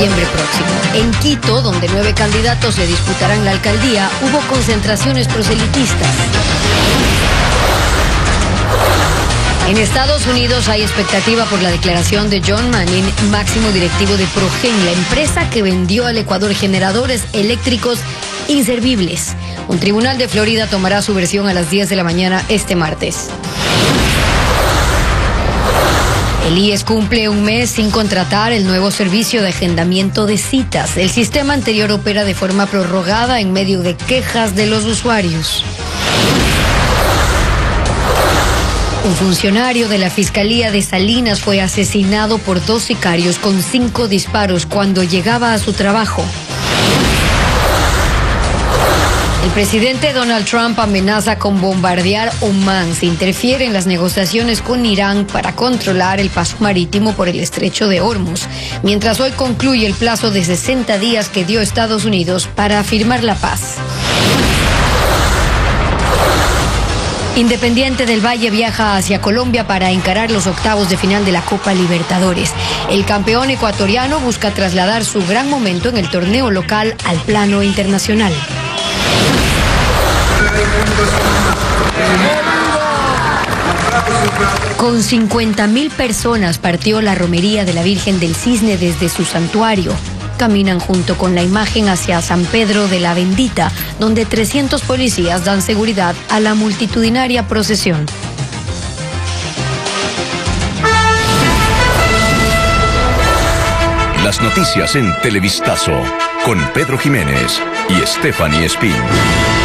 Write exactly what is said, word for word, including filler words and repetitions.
noviembre próximo. En Quito, donde nueve candidatos le disputarán la alcaldía, hubo concentraciones proselitistas. En Estados Unidos hay expectativa por la declaración de John Manning, máximo directivo de Progen, la empresa que vendió al Ecuador generadores eléctricos inservibles. Un tribunal de Florida tomará su versión a las diez de la mañana este martes. El I E S cumple un mes sin contratar el nuevo servicio de agendamiento de citas. El sistema anterior opera de forma prorrogada en medio de quejas de los usuarios. Un funcionario de la Fiscalía de Salinas fue asesinado por dos sicarios con cinco disparos cuando llegaba a su trabajo. El presidente Donald Trump amenaza con bombardear Omán si interfiere en las negociaciones con Irán para controlar el paso marítimo por el estrecho de Hormuz, mientras hoy concluye el plazo de sesenta días que dio Estados Unidos para firmar la paz. Independiente del Valle viaja hacia Colombia para encarar los octavos de final de la Copa Libertadores. El campeón ecuatoriano busca trasladar su gran momento en el torneo local al plano internacional. Con cincuenta mil personas partió la romería de la Virgen del Cisne desde su santuario. Caminan junto con la imagen hacia San Pedro de la Bendita, donde trescientos policías dan seguridad a la multitudinaria procesión. Las noticias en Televistazo, con Pedro Jiménez y Stephanie Espín.